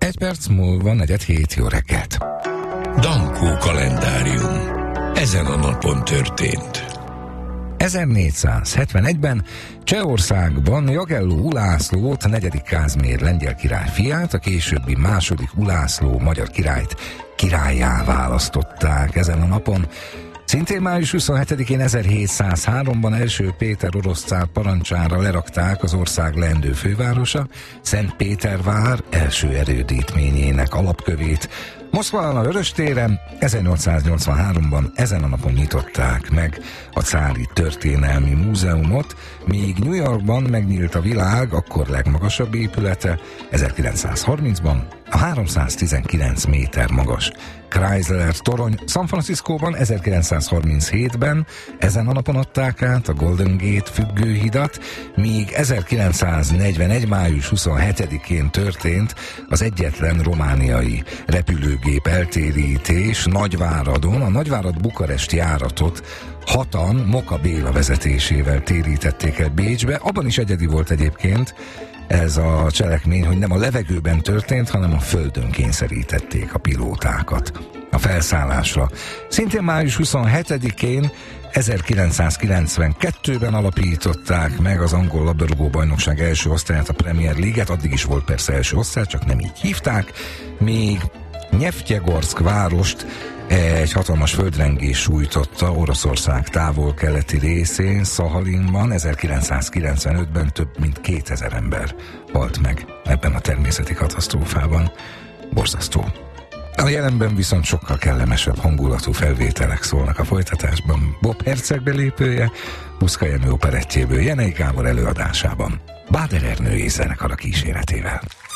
Egy perc múlva 6:45, jó reggelt. Dankó kalendárium. Ezen a napon történt. 1471-ben Csehországban Jagelló Ulászlót, 4. Kázmér lengyel király fiát, a későbbi második Ulászló magyar királyt királlyá választották ezen a napon. Szintén május 27-én 1703-ban első Péter orosz cár parancsára lerakták az ország leendő fővárosa, Szentpétervár első erődítményének alapkövét. Moszkvában a Vöröstéren 1883-ban ezen a napon nyitották meg a Cári Történelmi Múzeumot, míg New Yorkban megnyílt a világ akkor legmagasabb épülete 1930-ban, a 319 méter magas Chrysler torony. San Franciscóban 1937-ben ezen a napon adták át a Golden Gate függőhidat, míg 1941. május 27-én történt az egyetlen romániai repülőgép eltérítés Nagyváradon. A Nagyvárad-Bukarest járatot 6-an Moka Béla vezetésével térítették el Bécsbe. Abban is egyedi volt egyébként ez a cselekmény, hogy nem a levegőben történt, hanem a földön kényszerítették a pilótákat a felszállásra. Szintén május 27-én 1992-ben alapították meg az angol labdarúgó-bajnokság első osztályát, a Premier League-et, addig is volt persze első osztály, csak nem így hívták, még Nyeftjegorszk várost egy hatalmas földrengés sújtotta Oroszország távol-keleti részén, Szahalinban. 1995-ben több mint 2000 ember halt meg ebben a természeti katasztrófában. Borzasztó. A jelenben viszont sokkal kellemesebb hangulatú felvételek szólnak a folytatásban. Bob Herceg belépője, Puszka Jenő operettjéből Jenei Gábor előadásában, Báder Ernő zenekar a kíséretével.